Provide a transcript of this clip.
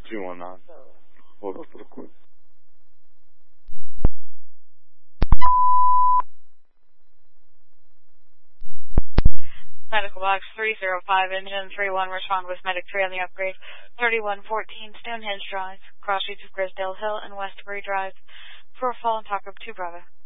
219. Hold up real quick. Medical box 305, engine 31, respond with medic 3 on the upgrade. 3114 Stonehenge Drive, cross streets of Grisdale Hill and Westbury Drive. For a fall and talk up 2 Bravo.